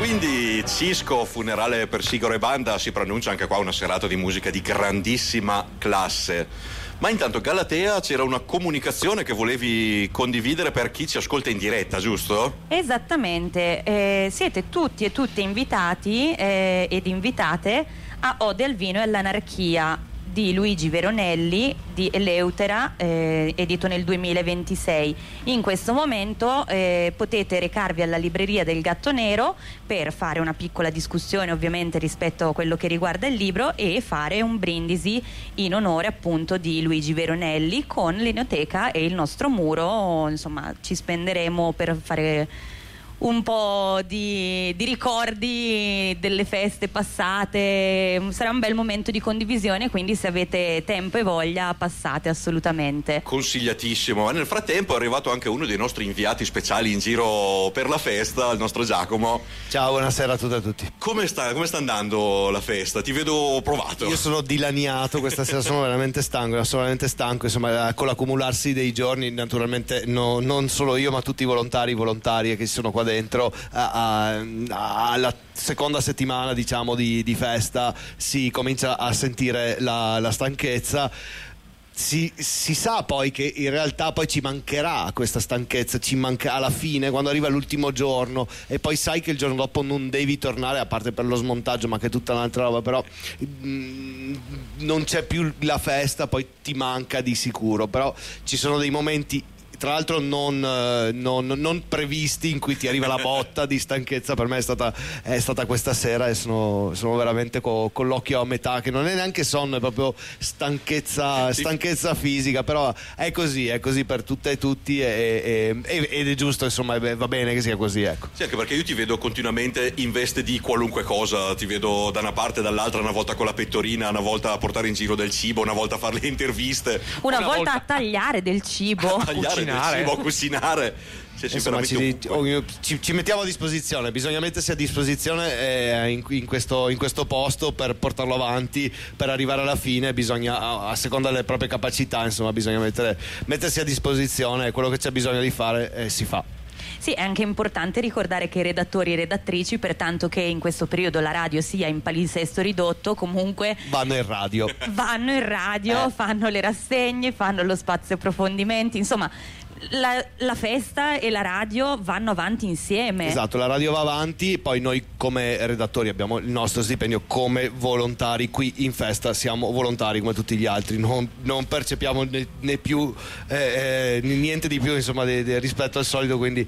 Quindi Cisco, funerale per Sigaro e banda, si pronuncia anche qua una serata di musica di grandissima classe. Ma intanto Galatea, c'era una comunicazione che volevi condividere per chi ci ascolta in diretta, giusto? Esattamente, siete tutti e tutte invitati ed invitate a Ode al vino e all'anarchia di Luigi Veronelli di Eleutera, edito nel 2026. In questo momento potete recarvi alla libreria del Gatto Nero per fare una piccola discussione, ovviamente, rispetto a quello che riguarda il libro, e fare un brindisi in onore appunto di Luigi Veronelli con l'Enoteca e il nostro muro. Insomma, ci spenderemo per fare un po' di ricordi delle feste passate. Sarà un bel momento di condivisione, quindi se avete tempo e voglia passate assolutamente. Consigliatissimo. Ma nel frattempo è arrivato anche uno dei nostri inviati speciali in giro per la festa, il nostro Giacomo. Ciao, buonasera a tutte e a tutti. Come sta andando la festa? Ti vedo provato. Io sono dilaniato questa sera, sono veramente stanco, insomma, con l'accumularsi dei giorni, naturalmente non solo io ma tutti i volontarie che ci sono qua dentro alla seconda settimana, diciamo, di festa si comincia a sentire la stanchezza. Si sa poi che in realtà poi ci mancherà questa stanchezza, ci manca alla fine, quando arriva l'ultimo giorno, e poi sai che il giorno dopo non devi tornare, a parte per lo smontaggio, ma che è tutta un'altra roba, però non c'è più la festa, poi ti manca di sicuro. Però ci sono dei momenti, tra l'altro non previsti, in cui ti arriva la botta di stanchezza. Per me è stata questa sera, e sono veramente con l'occhio a metà, che non è neanche sonno, è proprio stanchezza fisica. Però è così per tutte e tutti, ed è giusto, insomma, va bene che sia così, ecco. Sì, anche perché io ti vedo continuamente in veste di qualunque cosa, ti vedo da una parte e dall'altra, una volta con la pettorina, una volta a portare in giro del cibo, una volta a fare le interviste, una volta a tagliare del cibo, a cucinare. Insomma, ci mettiamo a disposizione, bisogna mettersi a disposizione in questo posto per portarlo avanti, per arrivare alla fine bisogna, a seconda delle proprie capacità, insomma, bisogna mettersi a disposizione, quello che c'è bisogno di fare si fa. Sì, è anche importante ricordare che i redattori e redattrici, pertanto che in questo periodo la radio sia in palinsesto ridotto, comunque vanno in radio, fanno le rassegne, fanno lo spazio approfondimenti, insomma la festa e la radio vanno avanti insieme. Esatto, la radio va avanti, poi noi come redattori abbiamo il nostro stipendio come volontari. Qui in festa siamo volontari come tutti gli altri, non percepiamo né più niente di più, insomma, rispetto al solito, quindi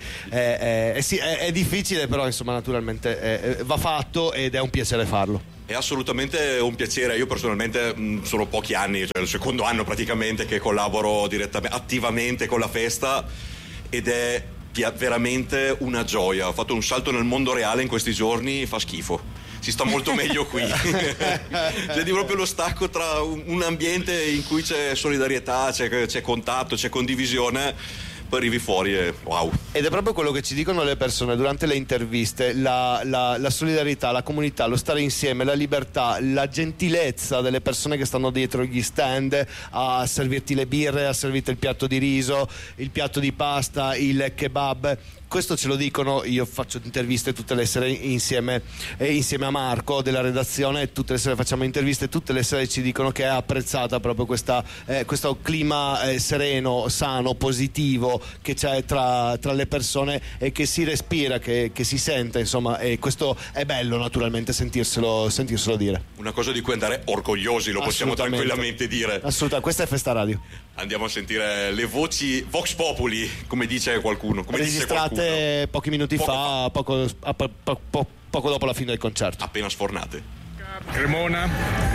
è difficile, però insomma naturalmente va fatto ed è un piacere farlo. È assolutamente un piacere. Io personalmente sono pochi anni, cioè il secondo anno praticamente, che collaboro attivamente con la festa, ed è veramente una gioia. Ho fatto un salto nel mondo reale in questi giorni, fa schifo. Si sta molto meglio qui. Vedi proprio lo stacco tra un ambiente in cui c'è solidarietà, c'è contatto, c'è condivisione. Poi arrivi fuori e wow. Ed è proprio quello che ci dicono le persone durante le interviste: la solidarietà, la comunità, lo stare insieme, la libertà, la gentilezza delle persone che stanno dietro gli stand a servirti le birre, a servirti il piatto di riso, il piatto di pasta, il kebab. Questo ce lo dicono, io faccio interviste tutte le sere insieme a Marco della redazione, tutte le sere facciamo interviste, tutte le sere ci dicono che è apprezzata proprio questo clima sereno, sano, positivo che c'è tra le persone, e che si respira, che si sente, insomma, e questo è bello naturalmente sentirselo dire. Una cosa di cui andare orgogliosi, lo possiamo tranquillamente dire. Assolutamente, questa è Festa Radio. Andiamo a sentire le voci Vox Populi, come dice qualcuno, registrate pochi minuti fa, poco dopo la fine del concerto. Appena sfornate. Cremona,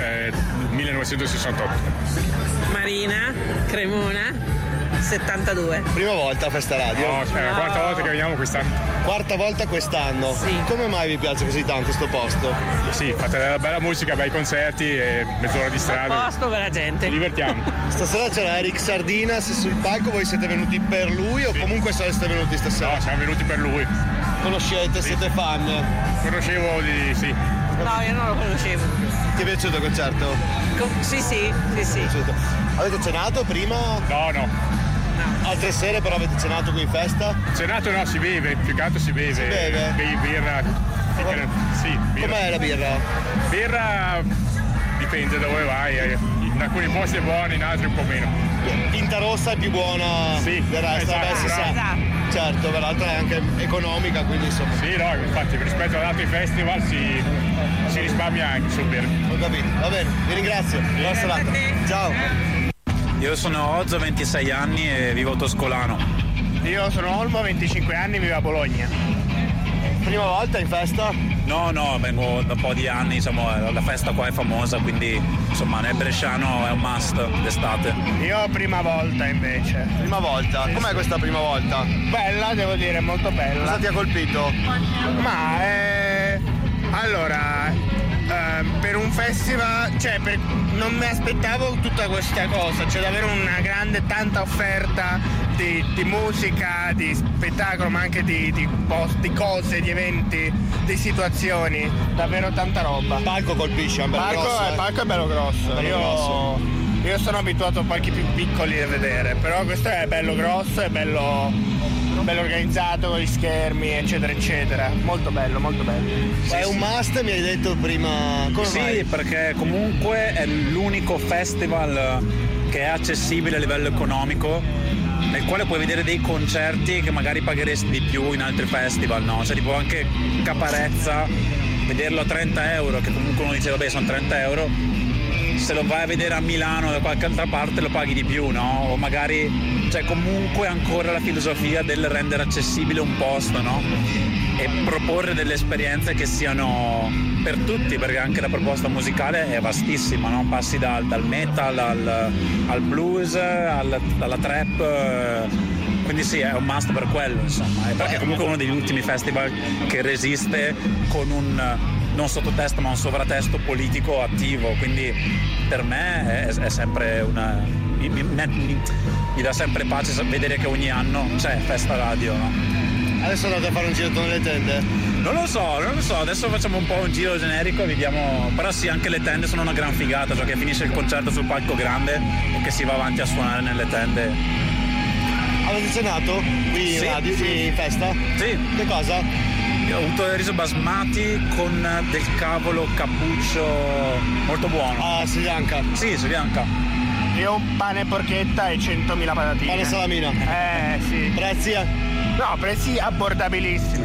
1968. Marina, Cremona, 72. Prima volta a Festa Radio? No, è la quarta volta che veniamo quest'anno. Quarta volta quest'anno? Sì. Come mai vi piace così tanto sto posto? Sì, fate della bella musica, bei concerti e mezz'ora di strada. Posto per la gente. Ci divertiamo. Stasera c'era Eric Sardinas sul palco, voi siete venuti per lui o comunque siete venuti stasera? No, siamo venuti per lui. Conoscete, sì. Siete fan? Conoscevo sì. No, io non lo conoscevo. Ti è piaciuto il concerto? Sì. Avete cenato prima? No. Altre sere però avete cenato qui in festa? Cenato no, si beve, più che altro si beve. Si beve? Birra. Sì, birra. Com'è la birra? Birra dipende da dove vai, in alcuni posti è buona, in altri un po' meno. Tinta rossa è più buona Sì, del resto, esatto, si sa. esatto. Certo, l'altra è anche economica, quindi insomma. Sì, no, infatti rispetto ad altri festival si risparmia anche sul birra. Ho capito, va bene, vi ringrazio. Buona serata. Ciao. Io sono Ozzo, 26 anni e vivo a Toscolano. Io sono Olmo, 25 anni, vivo a Bologna. Prima volta in festa? No, vengo da un po' di anni, insomma, la festa qua è famosa, quindi insomma nel bresciano è un must d'estate. Io prima volta invece. Prima volta? Sì, Com'è sì. questa prima volta? Bella, devo dire, molto bella. Cosa ti ha colpito? Ma allora, per un festival, non mi aspettavo tutta questa cosa, c'è davvero una grande, tanta offerta di musica, di spettacolo, ma anche di cose, di eventi, di situazioni, davvero tanta roba. Il palco colpisce, è un bello grosso. Il palco è bello grosso. Io sono abituato a palchi più piccoli da vedere, però questo è bello grosso, è bello organizzato con gli schermi, eccetera eccetera. Molto bello, molto bello. È un must, mi hai detto prima. Come Sì, mai? perché comunque è l'unico festival che è accessibile a livello economico, nel quale puoi vedere dei concerti che magari pagheresti di più in altri festival, no? Cioè tipo anche Caparezza, vederlo a 30 euro, che comunque uno dice vabbè sono 30 euro, se lo vai a vedere a Milano da qualche altra parte lo paghi di più, no? O magari c'è comunque ancora la filosofia del rendere accessibile un posto, no? E proporre delle esperienze che siano per tutti, perché anche la proposta musicale è vastissima, no? Passi dal metal al blues, alla trap, quindi sì, è un must per quello, insomma, perché comunque è uno degli ultimi festival che resiste con un non sottotesto ma un sovratesto politico attivo, quindi per me è sempre mi dà sempre pace vedere che ogni anno c'è Festa Radio, no? Adesso andate a fare un giro nelle tende? Non lo so, adesso facciamo un po' un giro generico e vediamo, però sì, anche le tende sono una gran figata, cioè che finisce il concerto sul palco grande e che si va avanti a suonare nelle tende. Avete cenato qui in Sì, radio, sì. in festa? Sì. Che cosa? Io ho avuto il riso basmati con del cavolo cappuccio molto buono. Ah, Sri Lanka. Sì, Sri Lanka. Io un pane porchetta e 100.000 patatine. Pane salamina. Sì. Prezzi? No, prezzi abbordabilissimi,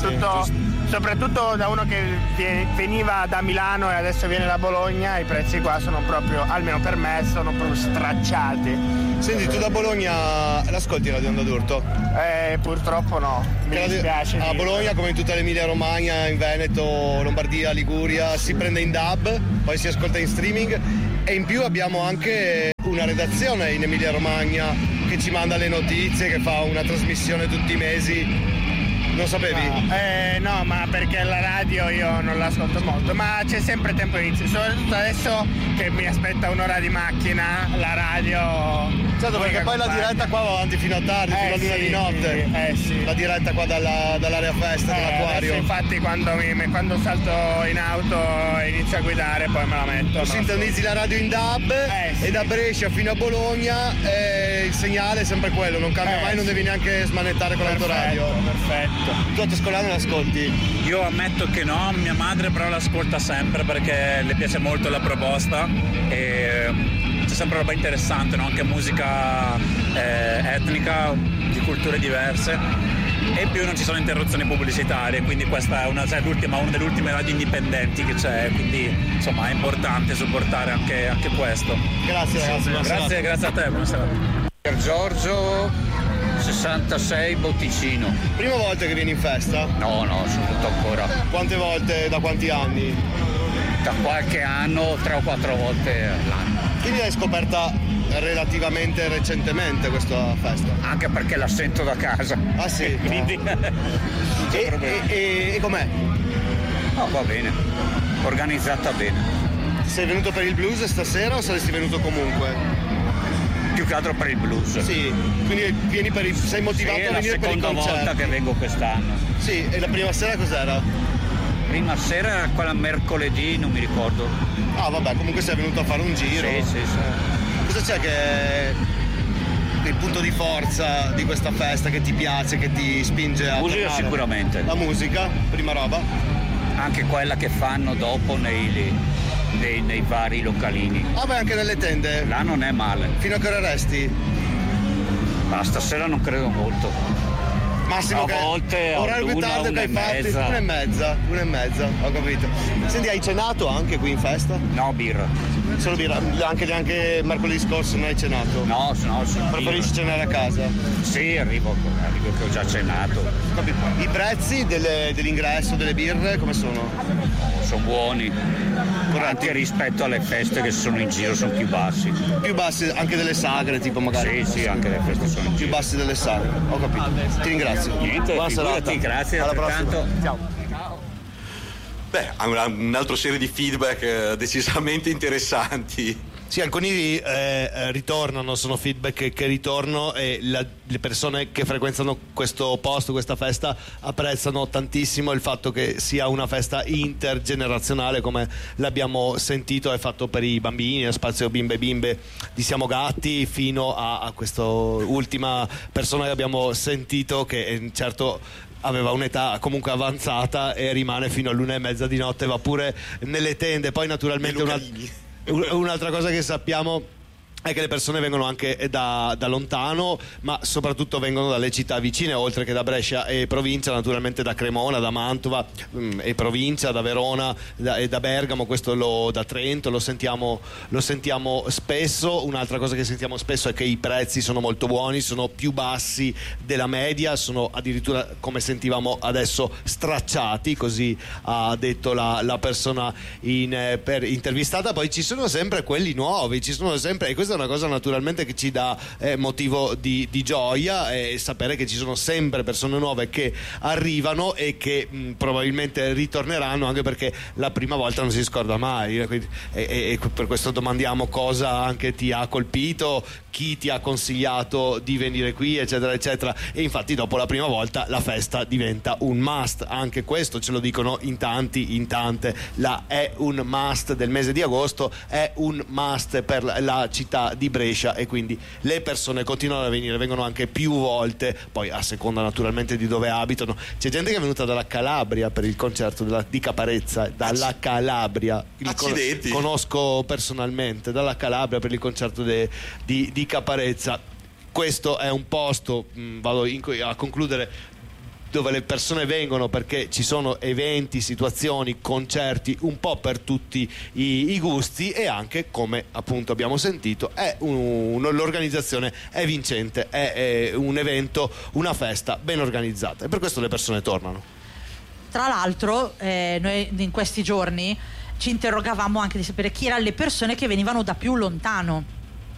soprattutto da uno che veniva da Milano e adesso viene da Bologna, i prezzi qua sono proprio, almeno per me, sono proprio stracciati. Senti, tu da Bologna l'ascolti Radio Onda d'Urto? Purtroppo no, mi dispiace. A Bologna, come in tutta l'Emilia Romagna, in Veneto, Lombardia, Liguria, si prende in DAB, poi si ascolta in streaming e in più abbiamo anche una redazione in Emilia Romagna che ci manda le notizie, che fa una trasmissione tutti i mesi. Non sapevi? No, ma perché la radio io non l'ascolto molto, ma c'è sempre tempo di inizio, soprattutto adesso che mi aspetta un'ora di macchina, la radio. Certo, perché poi la diretta qua va avanti fino a tardi, fino a luna di notte. Sì. La diretta qua dall'area festa, dell'acquario. Infatti quando salto in auto e inizio a guidare poi me la metto. Tu sintonizzi la radio in DAB sì. E da Brescia fino a Bologna il segnale è sempre quello, non cambia mai, non devi neanche smanettare con l'autoradio. Perfetto. Tu a Toscolano l'ascolti? Io ammetto che no, mia madre però l'ascolta sempre perché le piace molto la proposta e c'è sempre roba interessante, no? Anche musica etnica, di culture diverse e in più non ci sono interruzioni pubblicitarie, quindi questa è una delle ultime radio indipendenti che c'è, quindi insomma è importante supportare anche questo. Grazie ragazzi. Grazie a te, buonasera. Per Giorgio 66 Botticino. Prima volta che vieni in festa? No, saluto ancora. Quante volte, da quanti anni? Da qualche anno, 3 o 4 volte all'anno. Quindi l'hai scoperta relativamente recentemente questa festa? Anche perché la sento da casa. Ah sì? Quindi E com'è? No, va bene, organizzata bene. Sei venuto per il blues stasera o saresti venuto comunque? Più che altro per il blues. Sì, quindi sei motivato a venire per i concerti? È la seconda volta che vengo quest'anno. Sì, e la prima sera cos'era? Prima sera era quella mercoledì, non mi ricordo. Ah vabbè, comunque sei venuto a fare un giro. Sì. Cosa c'è che è il punto di forza di questa festa che ti piace, che ti spinge a Musica tornare? sicuramente. La musica, prima roba. anche quella che fanno dopo nei vari localini. Ah beh, anche nelle tende? Là non è male. Fino a che ora resti? Ma stasera non credo molto. Massimo, a volte orario più tardi che hai fatto? 1:30, ho capito. Senti, hai cenato anche qui in festa? No, birra. Solo birra, neanche mercoledì scorso non hai cenato? No. Preferisci cenare a casa? Sì, arrivo che ho già cenato. I prezzi dell'ingresso delle birre come sono? Sono buoni. Anche rispetto alle feste che sono in giro sono più bassi. Più bassi anche delle sagre, tipo magari? Sì, anche le feste sono in giro. Più bassi delle sagre, ho capito. Ti ringrazio. Niente, buona serata. Grazie, alla prossima. Ciao. Beh, un'altra serie di feedback decisamente interessanti. Sì, alcuni ritornano, sono feedback che ritornano e le persone che frequentano questo posto, questa festa, apprezzano tantissimo il fatto che sia una festa intergenerazionale, come l'abbiamo sentito, è fatto per i bambini, lo spazio bimbe di Siamo Gatti, fino a questa ultima persona che abbiamo sentito, che certo aveva un'età comunque avanzata e rimane fino all'1:30 di notte, va pure nelle tende. Poi naturalmente un'altra cosa che sappiamo è che le persone vengono anche da lontano, ma soprattutto vengono dalle città vicine, oltre che da Brescia e provincia, naturalmente da Cremona, da Mantova e provincia, da Verona e da Bergamo, da Trento, lo sentiamo spesso. Un'altra cosa che sentiamo spesso è che i prezzi sono molto buoni, sono più bassi della media, sono addirittura, come sentivamo adesso, stracciati, così ha detto la persona intervistata. Poi ci sono sempre quelli nuovi, ci sono sempre, e questa è una cosa naturalmente che ci dà motivo di gioia, sapere che ci sono sempre persone nuove che arrivano e che probabilmente ritorneranno, anche perché la prima volta non si scorda mai, e per questo domandiamo cosa anche ti ha colpito, chi ti ha consigliato di venire qui, eccetera eccetera. E infatti dopo la prima volta la festa diventa un must, anche questo ce lo dicono in tanti, in tante. È un must del mese di agosto, è un must per la città di Brescia, e quindi le persone continuano a venire, vengono anche più volte, poi a seconda naturalmente di dove abitano. C'è gente che è venuta dalla Calabria per il concerto di Caparezza, dalla Calabria, accidenti, conosco personalmente, dalla Calabria per il concerto di Caparezza. Questo è un posto, vado a concludere, dove le persone vengono perché ci sono eventi, situazioni, concerti un po' per tutti i gusti, e anche, come appunto abbiamo sentito, l'organizzazione è vincente, è un evento, una festa ben organizzata, e per questo le persone tornano. Tra l'altro noi in questi giorni ci interrogavamo anche di sapere chi erano le persone che venivano da più lontano.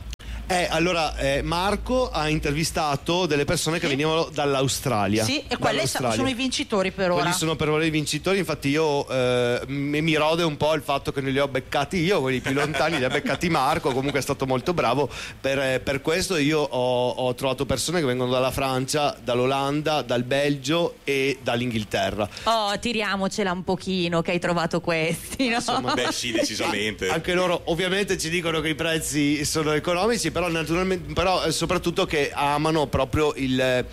Allora Marco ha intervistato delle persone che venivano dall'Australia. Sì, e quelli sono i vincitori per ora. Quelli sono per ora i vincitori. Infatti io mi rode un po' il fatto che non li ho beccati io, quelli più lontani li ha beccati Marco. Comunque è stato molto bravo per questo. Io ho trovato persone che vengono dalla Francia, dall'Olanda, dal Belgio e dall'Inghilterra. Oh, tiriamocela un pochino che hai trovato questi, no? Insomma, beh sì, decisamente. Anche loro ovviamente ci dicono che i prezzi sono economici, però naturalmente, però soprattutto che amano proprio il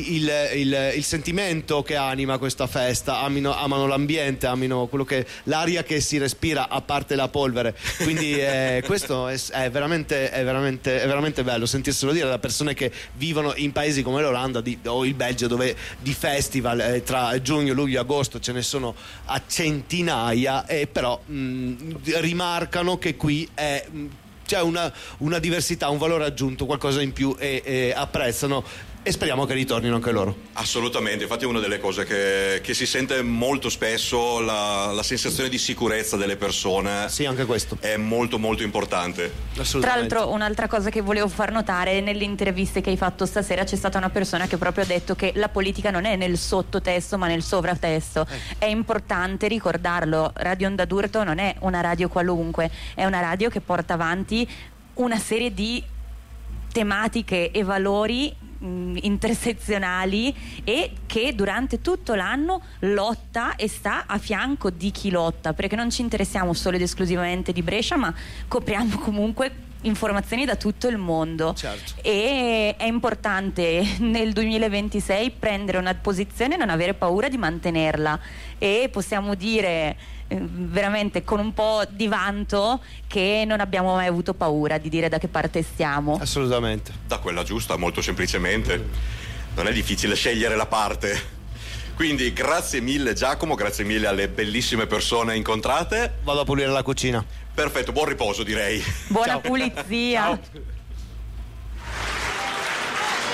sentimento che anima questa festa, amano l'ambiente, amano l'aria che si respira, a parte la polvere. Quindi questo è veramente bello sentirselo dire da persone che vivono in paesi come l'Olanda o il Belgio, dove di festival tra giugno, luglio e agosto ce ne sono a centinaia, e però rimarcano che qui c'è una diversità, un valore aggiunto, qualcosa in più, e apprezzano, e speriamo che ritornino anche loro. Assolutamente, infatti è una delle cose che si sente molto spesso, la sensazione di sicurezza delle persone. Sì, anche questo è molto molto importante. Tra l'altro, un'altra cosa che volevo far notare, nelle interviste che hai fatto stasera c'è stata una persona che proprio ha detto che la politica non è nel sottotesto ma nel sovratesto. È importante ricordarlo. Radio Onda d'Urto non è una radio qualunque, è una radio che porta avanti una serie di tematiche e valori intersezionali, e che durante tutto l'anno lotta e sta a fianco di chi lotta, perché non ci interessiamo solo ed esclusivamente di Brescia, ma copriamo comunque informazioni da tutto il mondo. Certo. E è importante nel 2026 prendere una posizione e non avere paura di mantenerla, e possiamo dire veramente con un po' di vanto che non abbiamo mai avuto paura di dire da che parte stiamo. Assolutamente. Da quella giusta, molto semplicemente. Non è difficile scegliere la parte. Quindi grazie mille Giacomo, grazie mille alle bellissime persone incontrate. Vado a pulire la cucina. Perfetto, buon riposo direi. Buona pulizia. Ciao.